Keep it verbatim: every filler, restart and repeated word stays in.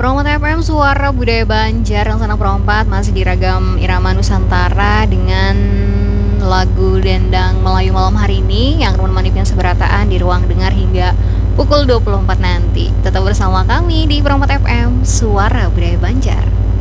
Promo T F M Suara Budaya Banjar yang Sana Perempat masih diragam irama Nusantara dengan lagu Dendang Melayu malam hari ini yang akan menemani pian seberataan di ruang dengar hingga pukul dua puluh empat nanti. Tetap bersama kami di Promo T F M Suara Budaya Banjar.